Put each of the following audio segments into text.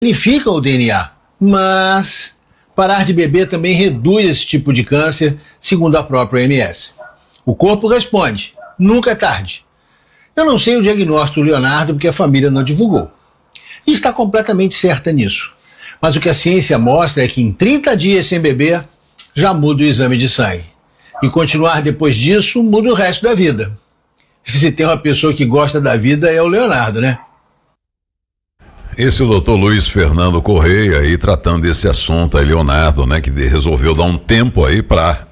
danificam o DNA, mas parar de beber também reduz esse tipo de câncer, segundo a própria OMS. O corpo responde, nunca é tarde. Eu não sei o diagnóstico do Leonardo porque a família não divulgou. E está completamente certa nisso. Mas o que a ciência mostra é que em 30 dias sem beber, já muda o exame de sangue. E continuar depois disso, muda o resto da vida. Se tem uma pessoa que gosta da vida, é o Leonardo, né? Esse é o doutor Luiz Fernando Correia aí tratando desse assunto aí, Leonardo, né? Que resolveu dar um tempo aí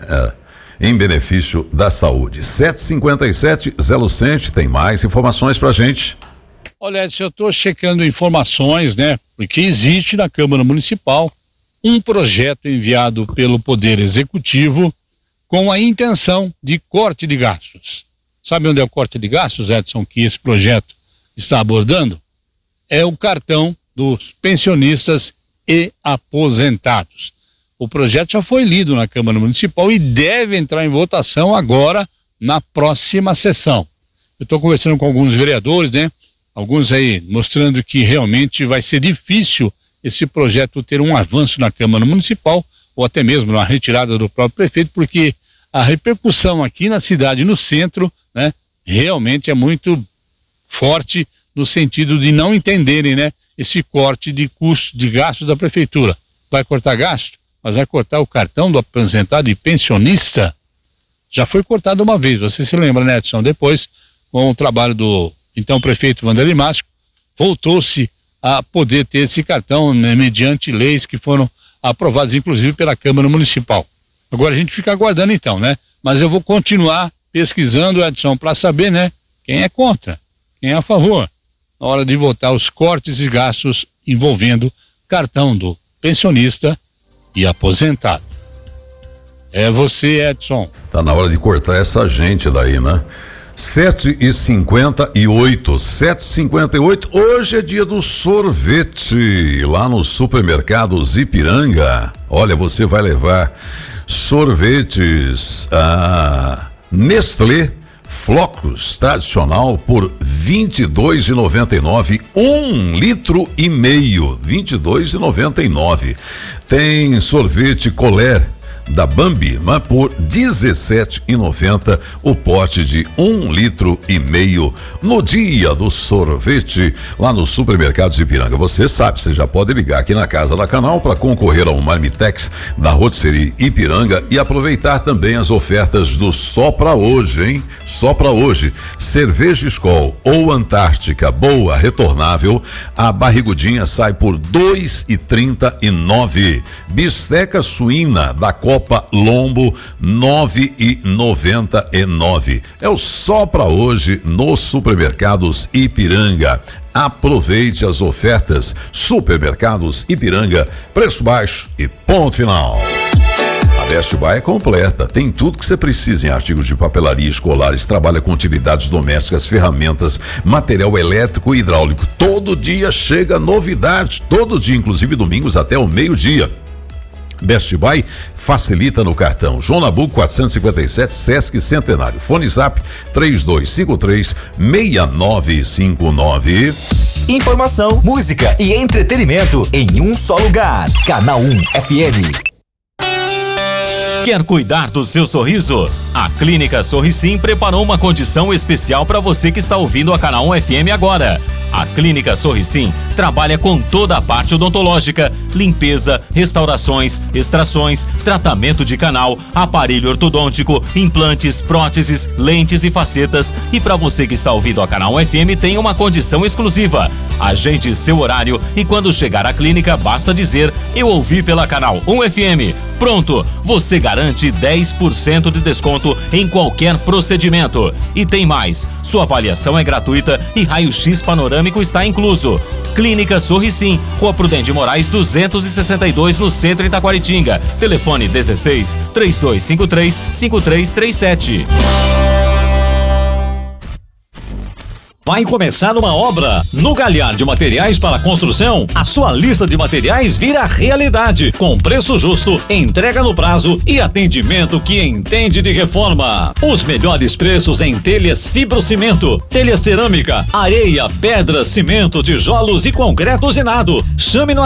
em benefício da saúde. 7h57, Zé Lucente tem mais informações pra gente. Olha, Edson, eu estou checando informações, né? Porque existe na Câmara Municipal um projeto enviado pelo Poder Executivo com a intenção de corte de gastos. Sabe onde é o corte de gastos, Edson, que esse projeto está abordando? É o cartão dos pensionistas e aposentados. O projeto já foi lido na Câmara Municipal e deve entrar em votação agora na próxima sessão. Eu estou conversando com alguns vereadores, né? Alguns aí mostrando que realmente vai ser difícil esse projeto ter um avanço na Câmara Municipal ou até mesmo na retirada do próprio prefeito, porque a repercussão aqui na cidade, no centro, né, realmente é muito forte no sentido de não entenderem, né, esse corte de custo, de gastos da prefeitura. Vai cortar gasto, mas vai cortar o cartão do aposentado e pensionista. Já foi cortado uma vez, você se lembra, né, Edson? Depois, com o trabalho do então prefeito Wanderley Máscio, voltou-se a poder ter esse cartão, né, mediante leis que foram aprovadas, inclusive, pela Câmara Municipal. Agora a gente fica aguardando então, né? Mas eu vou continuar pesquisando, Edson, para saber, né, quem é contra, quem é a favor, na hora de votar os cortes e gastos envolvendo cartão do pensionista e aposentado. É você, Edson. Tá na hora de cortar essa gente daí, né? 7h58, 7h58, hoje é dia do sorvete, lá no Supermercados Ipiranga. Olha, você vai levar sorvetes Nestlé Flocos tradicional por R$ 22,99, 1,5 litro, R$ 22,99. Tem sorvete Colher da Bambi, mas por R$ 17,90 o pote de 1,5 litro no dia do sorvete lá no Supermercados Ipiranga. Você sabe, você já pode ligar aqui na Casa da Canal para concorrer a um Marmitex da Rotisserie Ipiranga e aproveitar também as ofertas do Só Pra Hoje, hein? Só Pra Hoje, cerveja Skol ou Antártica Boa retornável, a barrigudinha sai por R$ 2,39. Bisteca suína da Copa Lombo, R$ 9,99. É o Só Pra Hoje no Supermercados Ipiranga. Aproveite as ofertas. Supermercados Ipiranga, preço baixo e ponto final. A Best Buy é completa, tem tudo que você precisa em artigos de papelaria, escolares, trabalha com utilidades domésticas, ferramentas, material elétrico e hidráulico. Todo dia chega novidade, todo dia, inclusive domingos até o meio-dia. Best Buy facilita no cartão. João Nabuco 457, Sesc Centenário. Fone Zap 3253-6959. Informação, música e entretenimento em um só lugar. Canal 1 FM. Quer cuidar do seu sorriso? A Clínica Sorrisim preparou uma condição especial para você que está ouvindo a Canal 1 FM agora. A Clínica Sorrisim trabalha com toda a parte odontológica, limpeza, restaurações, extrações, tratamento de canal, aparelho ortodôntico, implantes, próteses, lentes e facetas. E para você que está ouvindo a Canal 1 FM tem uma condição exclusiva. Agende seu horário e quando chegar à clínica basta dizer: eu ouvi pela Canal 1 FM. Pronto, você garante 10% de desconto em qualquer procedimento. E tem mais, sua avaliação é gratuita e raio-x panorâmico está incluso. Clínica Sorrisim, Rua Prudente Moraes 262 no centro Itaquaritinga. Telefone 16 3253 5337. Vai começar uma obra? No Galhar de Materiais para Construção, a sua lista de materiais vira realidade, com preço justo, entrega no prazo e atendimento que entende de reforma. Os melhores preços em telhas fibrocimento, telha cerâmica, areia, pedra, cimento, tijolos e concreto usinado. Chame no